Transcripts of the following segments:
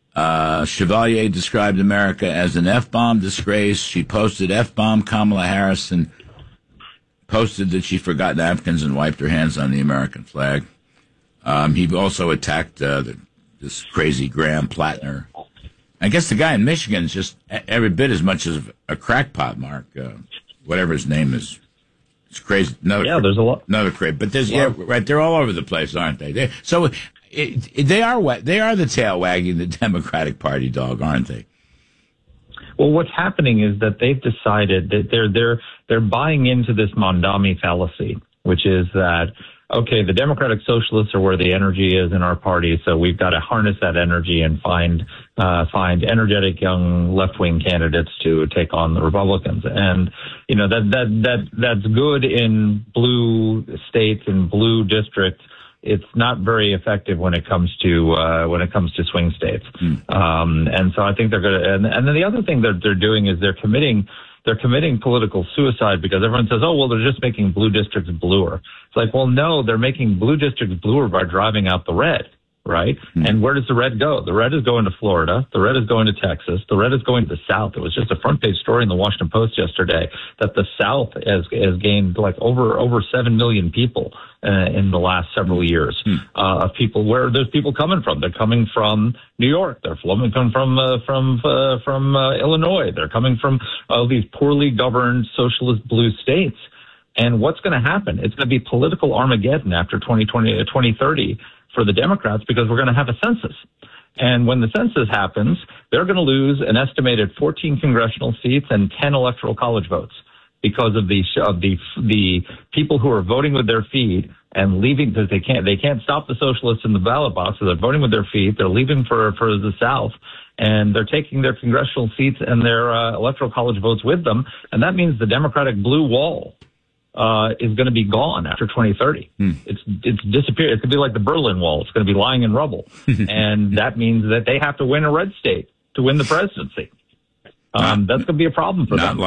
Chevalier described America as an F-bomb disgrace. She posted F-bomb Kamala Harris and posted that she forgot napkins and wiped her hands on the American flag. He also attacked this crazy Graham Plattner. I guess the guy in Michigan is just every bit as much as a crackpot, Mark. Whatever his name is. It's crazy. There's a lot. Another crazy. But there's, right, they're all over the place, aren't they? They are the tail wagging the Democratic Party dog, aren't they? Well, what's happening is that they've decided that they're buying into this Mondami fallacy, which is that, okay, the Democratic Socialists are where the energy is in our party, so we've got to harness that energy and find energetic young left-wing candidates to take on the Republicans. And you know that's good in blue states and blue districts. It's not very effective when it comes to swing states. And so I think they're going to. And then the other thing that they're doing is they're committing political suicide because everyone says, oh, well, they're just making blue districts bluer. It's like, well, no, they're making blue districts bluer by driving out the red, right? And where does the red go? The red is going to Florida. The red is going to Texas. The red is going to the South. It was just a front page story in the Washington Post yesterday that the South has gained like over 7 million people in the last several years of people. Where there's people coming from? They're coming from New York. They're coming from Illinois. They're coming from these poorly governed socialist blue states. And what's going to happen? It's going to be political Armageddon after 2030 for the Democrats because we're going to have a census. And when the census happens, they're going to lose an estimated 14 congressional seats and 10 electoral college votes because of the people who are voting with their feet and leaving because they can't stop the socialists in the ballot box, so they're voting with their feet. They're leaving for the South, and they're taking their congressional seats and their electoral college votes with them, and that means the Democratic blue wall is going to be gone after 2030. It's disappeared. It's going to be like the Berlin Wall. It's going to be lying in rubble, and that means that they have to win a red state to win the presidency. That's going to be a problem for them.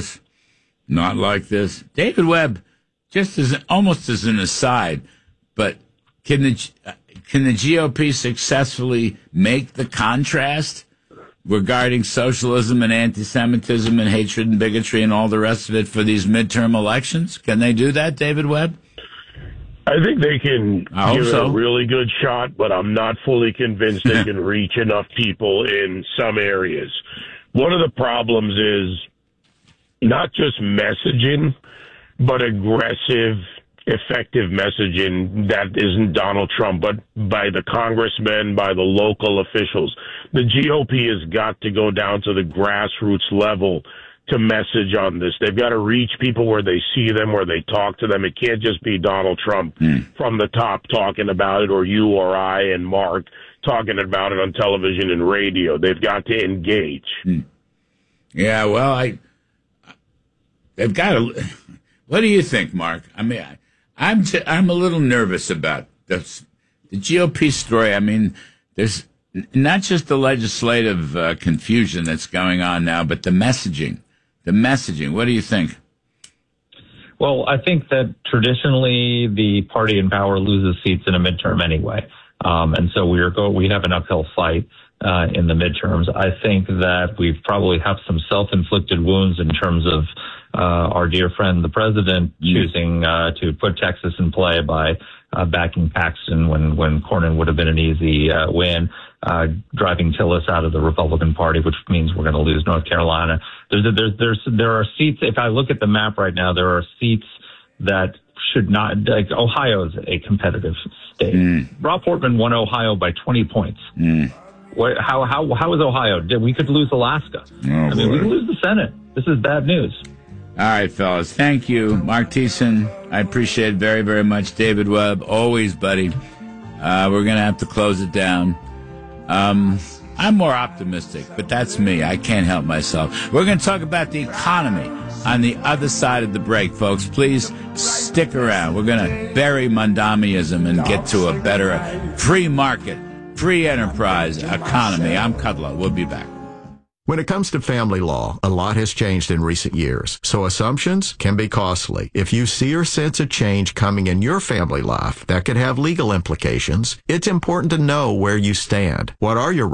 Not like this. David Webb, just almost as an aside, but can the GOP successfully make the contrast regarding socialism and anti-Semitism and hatred and bigotry and all the rest of it for these midterm elections? Can they do that, David Webb? I think they can give it a really good shot, but I'm not fully convinced they can reach enough people in some areas. One of the problems is not just messaging, but aggressive, effective messaging that isn't Donald Trump, but by the congressmen, by the local officials. The GOP has got to go down to the grassroots level to message on this. They've got to reach people where they see them, where they talk to them. It can't just be Donald Trump from the top talking about it, or you or I and Mark talking about it on television and radio. They've got to engage. Yeah, well, they've got to. What do you think, Mark? I mean, I'm a little nervous about this, the GOP story. I mean, there's not just the legislative confusion that's going on now, but the messaging. The messaging. What do you think? Well, I think that traditionally the party in power loses seats in a midterm anyway, and so we have an uphill fight in the midterms. I think that we probably have some self-inflicted wounds in terms of our dear friend, the president, choosing to put Texas in play by backing Paxton when Cornyn would have been an easy win, driving Tillis out of the Republican Party, which means we're going to lose North Carolina. There are seats. If I look at the map right now, there are seats that should not. Like Ohio is a competitive state. Rob Portman won Ohio by 20 points. How is Ohio? We could lose Alaska. We could lose the Senate. This is bad news. All right, fellas. Thank you. Mark Thiessen, I appreciate it very, very much. David Webb, always, buddy. We're going to have to close it down. I'm more optimistic, but that's me. I can't help myself. We're going to talk about the economy on the other side of the break, folks. Please stick around. We're going to bury Mondamiism and get to a better free market, free enterprise economy. I'm Kudlow. We'll be back. When it comes to family law, a lot has changed in recent years, so assumptions can be costly. If you see or sense a change coming in your family life that could have legal implications, it's important to know where you stand. What are your